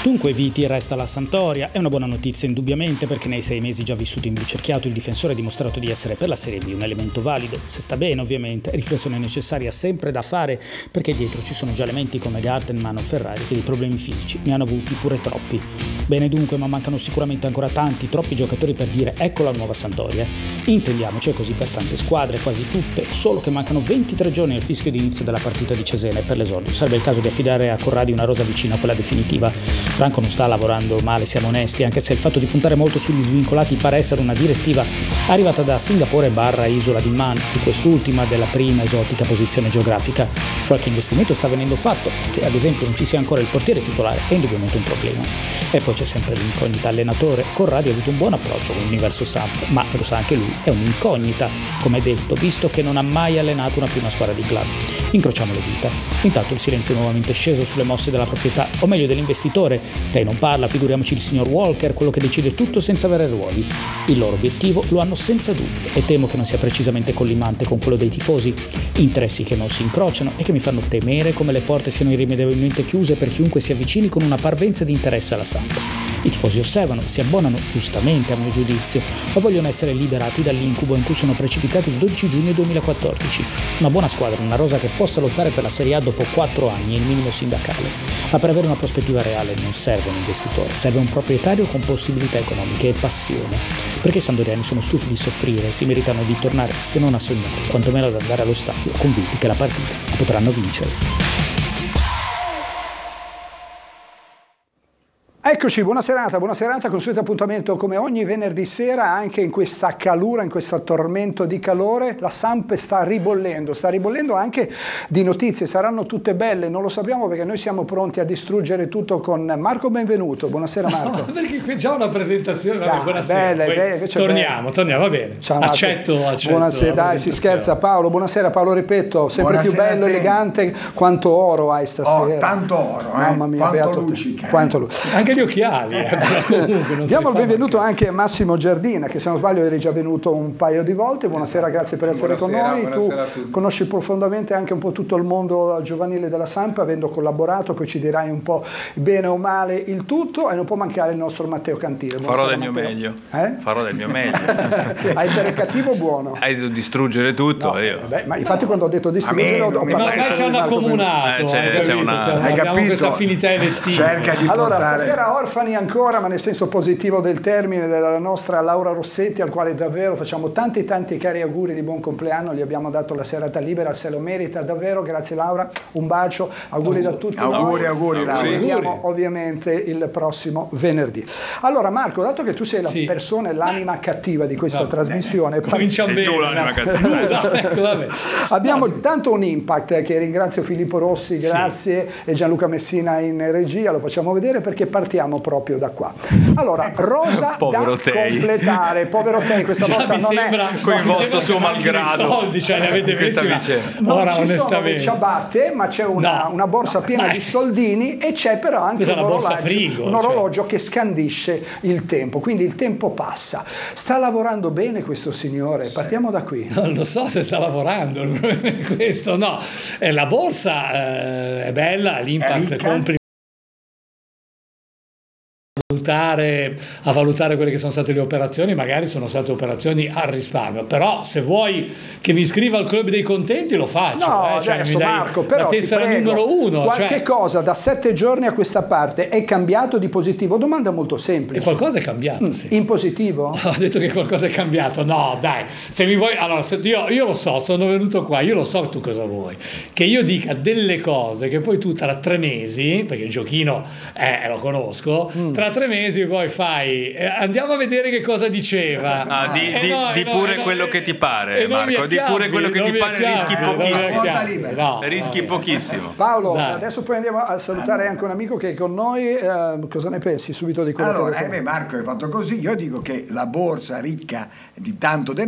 Dunque Viti resta alla Sampdoria, è una buona notizia indubbiamente perché nei 6 mesi già vissuti in Blucerchiato il difensore ha dimostrato di essere per la Serie B un elemento valido, se sta bene ovviamente, riflessione necessaria sempre da fare perché dietro ci sono già elementi come Gartenmann o Ferrari che di problemi fisici ne hanno avuti pure troppi. Bene dunque, ma mancano sicuramente ancora troppi giocatori per dire ecco la nuova Sampdoria. Intendiamoci, è così per tante squadre, quasi tutte, solo che mancano 23 giorni al fischio di inizio della partita di Cesena e per l'esordio sarebbe il caso di affidare a Corradi una rosa vicina a quella definitiva. Franco non sta lavorando male, siamo onesti, anche se il fatto di puntare molto sugli svincolati pare essere una direttiva arrivata da Singapore / Isola di Man, di quest'ultima della prima esotica posizione geografica. Qualche investimento sta venendo fatto, che ad esempio non ci sia ancora il portiere titolare è indubbiamente un problema. E poi c'è sempre l'incognita allenatore. Corradi ha avuto un buon approccio con l'universo Samp, ma lo sa anche lui, è un'incognita, come detto, visto che non ha mai allenato una prima squadra di club. Incrociamo le dita. Intanto il silenzio è nuovamente sceso sulle mosse della proprietà, o meglio dell'investitore. Te non parla, figuriamoci il signor Walker, quello che decide tutto senza avere ruoli. Il loro obiettivo lo hanno senza dubbio e temo che non sia precisamente collimante con quello dei tifosi. Interessi che non si incrociano e che mi fanno temere come le porte siano irrimediabilmente chiuse per chiunque si avvicini con una parvenza di interesse alla Samp. I tifosi osservano, si abbonano, giustamente a mio giudizio, ma vogliono essere liberati dall'incubo in cui sono precipitati il 12 giugno 2014. Una buona squadra, una rosa che possa lottare per la Serie A dopo 4 anni, il minimo sindacale. Ma per avere una prospettiva reale non serve un investitore, serve un proprietario con possibilità economiche e passione. Perché i sampdoriani sono stufi di soffrire, si meritano di tornare, se non a sognare, quantomeno ad andare allo stadio, convinti che la partita la potranno vincere. Eccoci, buona serata, consueto appuntamento come ogni venerdì sera, anche in questa calura, in questo tormento di calore. La Samp sta ribollendo anche di notizie, saranno tutte belle, non lo sappiamo perché noi siamo pronti a distruggere tutto con Marco Benvenuto. Buonasera Marco. No, perché qui già una presentazione, vabbè, buonasera. Torniamo, va bene. Ciao, accetto. Buonasera, dai, si scherza. Paolo, buonasera Paolo, ripeto, sempre buonasera, più bello, elegante, quanto oro hai stasera. Oh, tanto oro, mamma mia, quanto luccica. Anche gli occhiali. Diamo il benvenuto anche a Massimo Giardina, che se non sbaglio eri già venuto un paio di volte. Buonasera, grazie per essere con noi. Tu conosci profondamente anche un po' tutto il mondo giovanile della Samp, avendo collaborato, poi ci dirai un po' bene o male il tutto, e non può mancare il nostro Matteo Cantile. Farò del mio meglio. Farò del mio meglio. A essere cattivo o buono? Hai detto distruggere tutto. No, vabbè, ma infatti quando ho detto distruggere ho parlato c'è un accomunato. C'è una... Hai capito? Questa affinità elettiva. Cerca di allora, portare... stasera orfani ancora, ma nel senso positivo del termine, della nostra Laura Rossetti, al quale davvero facciamo tanti cari auguri di buon compleanno. Gli abbiamo dato la serata libera, se lo merita davvero. Grazie Laura, un bacio, auguri da tutti noi. Auguri Laura. Ci vediamo ovviamente il prossimo venerdì. Allora Marco, dato che tu sei la persona e l'anima cattiva di questa trasmissione, cominciamo bene. Tu l'anima cattiva. Abbiamo tanto un impact che ringrazio Filippo Rossi, grazie, e Gianluca Messina in regia, lo facciamo vedere perché partiamo proprio da qua. Allora, rosa da completare. Povero te, questa volta non è coinvolto suo malgrado. Soldi, cioè, ne avete messi non ci sono le ciabatte, ma c'è una borsa piena di soldini, e c'è però anche un orologio che scandisce il tempo, quindi il tempo passa. Sta lavorando bene questo signore? Partiamo da qui. Non lo so se sta lavorando, questo no. La borsa è bella, l'impact complimenti. A valutare quelle che sono state le operazioni, magari sono state operazioni al risparmio, però se vuoi che mi iscriva al club dei contenti lo faccio. Adesso Marco, però la tessera numero 1. Qualche cosa da 7 giorni a questa parte è cambiato di positivo? Domanda molto semplice. E qualcosa è cambiato, sì. In positivo? Ho detto che qualcosa è cambiato. No, dai, se mi vuoi, allora io lo so, sono venuto qua, io lo so tu cosa vuoi, che io dica delle cose che poi tu tra 3 mesi, perché il giochino lo conosco, tra 3 mesi poi fai andiamo a vedere che cosa diceva. Di pure quello che ti pare, Marco, di pure quello che ti pare, rischi pochissimo. Rischi pochissimo. Paolo, adesso poi andiamo a salutare anche un amico che è con noi. Cosa ne pensi subito di quello che ha detto? Marco, hai fatto così. Io dico che la borsa ricca di tanto denaro